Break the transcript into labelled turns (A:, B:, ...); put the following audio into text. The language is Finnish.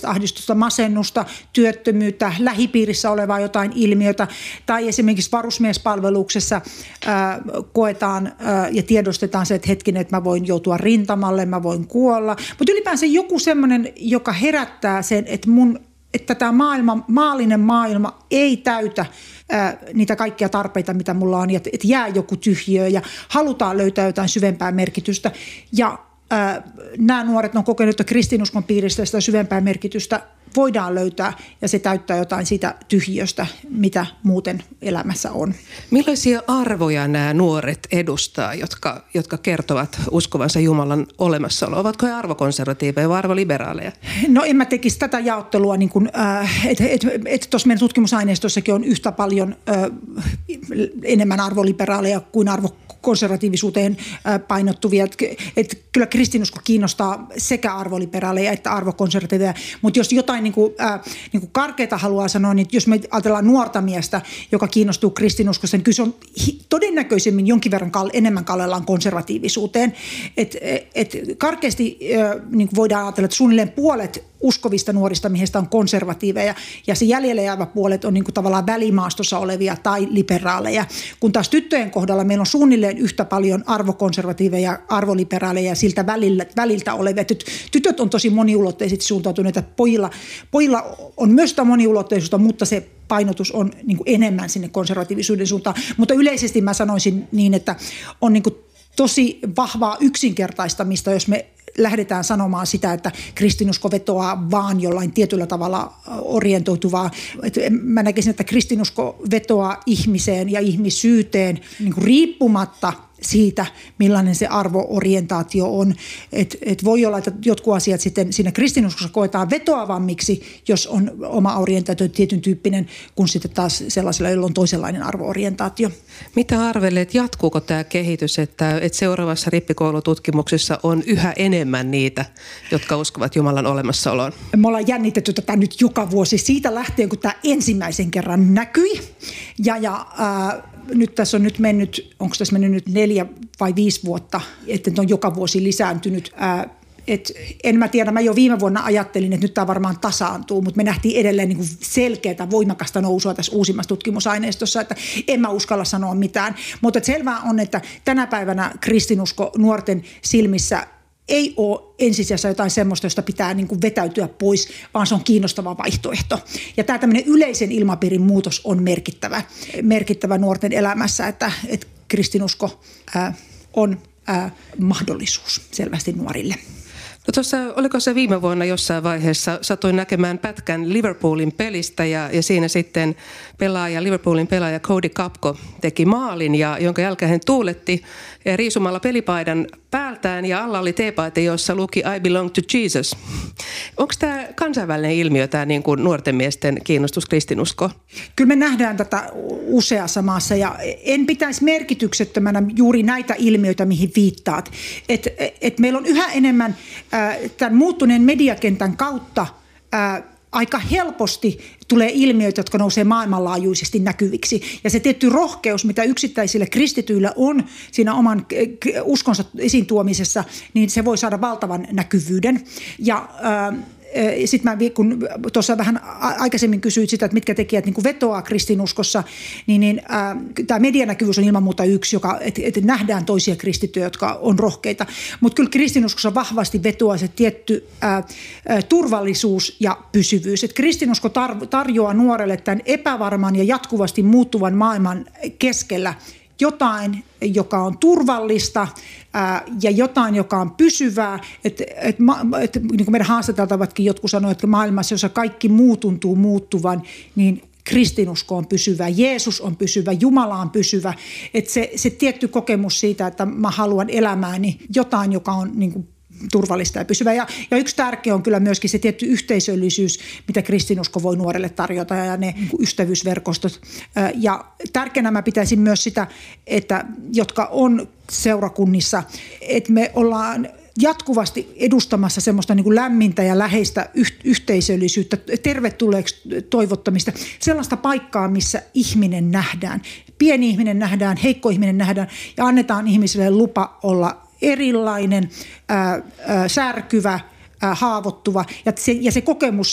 A: taloudellista ahdistusta, masennusta, työttömyyttä, lähipiirissä olevaa jotain ilmiötä tai esimerkiksi varusmiespalveluksessa koetaan ja tiedostetaan se, että hetkinen, että mä voin joutua rintamalle, mä voin kuolla. Mutta ylipäänsä joku semmoinen, joka herättää sen, että tämä maallinen maailma ei täytä niitä kaikkia tarpeita, mitä mulla on, ja että jää joku tyhjiö ja halutaan löytää jotain syvempää merkitystä. Ja nämä nuoret on kokenut, että kristinuskon piiristä sitä syvempää merkitystä voidaan löytää ja se täyttää jotain siitä tyhjiöstä, mitä muuten elämässä on.
B: Millaisia arvoja nämä nuoret edustaa, jotka kertovat uskovansa Jumalan olemassaoloa? Ovatko he arvokonservatiiveja vai arvoliberaaleja?
A: No en mä tekisi tätä jaottelua, niin että tuossa meidän tutkimusaineistossakin on yhtä paljon enemmän arvoliberaaleja kuin arvokonservatiivisuuteen painottuvia. Että kyllä kristinusko kiinnostaa sekä arvoliberaaleja että arvokonservatiiveja, mutta jos jotain niin kuin karkeata haluaa sanoa, niin jos me ajatellaan nuorta miestä, joka kiinnostuu kristinuskosta, niin kyllä se on todennäköisemmin jonkin verran enemmän kallellaan konservatiivisuuteen. Karkeasti niin voidaan ajatella, että suunnilleen puolet uskovista nuorista miehistä on konservatiiveja ja se jäljelle jäävä puolet on niin kuin tavallaan välimaastossa olevia tai liberaaleja. Kun taas tyttöjen kohdalla meillä on suunnilleen yhtä paljon arvokonservatiiveja ja arvoliberaaleja ja siltä väliltä olevia. Tytöt on tosi moniulotteisesti suuntautuneita. Pojilla on myös sitä moniulotteisuutta, mutta se painotus on niin kuin enemmän sinne konservatiivisuuden suuntaan. Mutta yleisesti mä sanoisin niin, että on niin kuin tosi vahvaa yksinkertaistamista, jos me lähdetään sanomaan sitä, että kristinusko vetoaa vaan jollain tietyllä tavalla orientoituvaa. Mä näkisin, että kristinusko vetoaa ihmiseen ja ihmisyyteen niin kuin riippumatta siitä, millainen se arvoorientaatio on. Et voi olla, että jotkut asiat sitten siinä kristinuskossa koetaan vetoavammiksi, jos on oma orientaatio tietyn tyyppinen, kun sitten taas sellaisella, jolla on toisenlainen arvoorientaatio.
B: Mitä arvelet, jatkuuko tämä kehitys, että seuraavassa rippikoulututkimuksessa on yhä enemmän niitä, jotka uskovat Jumalan olemassaoloon?
A: Me ollaan jännitetty tätä nyt joka vuosi siitä lähtien, kun tämä ensimmäisen kerran näkyi. Nyt tässä on mennyt, onko tässä mennyt nyt 4 vai 5 vuotta, että on joka vuosi lisääntynyt. En mä tiedä, mä jo viime vuonna ajattelin, että nyt tämä varmaan tasaantuu, mutta me nähtiin edelleen niin kuin selkeää voimakasta nousua tässä uusimmassa tutkimusaineistossa, että en mä uskalla sanoa mitään. Mutta selvää on, että tänä päivänä kristinusko nuorten silmissä ei ole ensisijassa jotain semmoista, josta pitää niin kuin vetäytyä pois, vaan se on kiinnostava vaihtoehto. Ja tämä tämmöinen yleisen ilmapiirin muutos on merkittävä nuorten elämässä, että kristinusko on mahdollisuus selvästi nuorille.
B: No tuossa, oliko se viime vuonna jossain vaiheessa, satuin näkemään pätkän Liverpoolin pelistä ja siinä sitten Liverpoolin pelaaja Cody Gakpo teki maalin, jonka jälkeen hän tuuletti riisumalla pelipaidan päältään ja alla oli teepaita, jossa luki I belong to Jesus. Onko tämä kansainvälinen ilmiö, tämä niin kuin nuorten miesten kiinnostus kristinuskoon?
A: Kyllä me nähdään tätä useassa maassa ja en pitäisi merkityksettömänä juuri näitä ilmiöitä, mihin viittaat. Et meillä on yhä enemmän tämän muuttuneen mediakentän kautta aika helposti tulee ilmiöitä, jotka nousee maailmanlaajuisesti näkyviksi. Ja se tietty rohkeus, mitä yksittäisillä kristityillä on siinä oman uskonsa esiin tuomisessa, niin se voi saada valtavan näkyvyyden. Ja sitten kun tuossa vähän aikaisemmin kysyit sitä, että mitkä tekijät niin kuin vetoaa kristinuskossa, niin tämä medianäkyvyys on ilman muuta yksi, että nähdään toisia kristittyjä, jotka on rohkeita. Mutta kyllä kristinuskossa vahvasti vetoaa se tietty turvallisuus ja pysyvyys. Et kristinusko tarjoaa nuorelle tämän epävarman ja jatkuvasti muuttuvan maailman keskellä jotain, joka on turvallista ja jotain, joka on pysyvää. Niin kuin meidän haastateltavatkin jotkut sanoivat, että maailmassa, jossa kaikki muu tuntuu muuttuvan, niin kristinusko on pysyvä, Jeesus on pysyvä, Jumala on pysyvä. Että se tietty kokemus siitä, että mä haluan elämääni jotain, joka on niin kuin turvallista ja pysyvä. Ja yksi tärkeä on kyllä myöskin se tietty yhteisöllisyys, mitä kristinusko voi nuorelle tarjota ja ne ystävyysverkostot. Ja tärkeänä mä pitäisin myös sitä, että jotka on seurakunnissa, että me ollaan jatkuvasti edustamassa semmoista niin kuin lämmintä ja läheistä yhteisöllisyyttä, tervetulleeksi toivottamista, sellaista paikkaa, missä ihminen nähdään. Pieni ihminen nähdään, heikko ihminen nähdään ja annetaan ihmisille lupa olla erilainen, särkyvä, haavoittuva ja se kokemus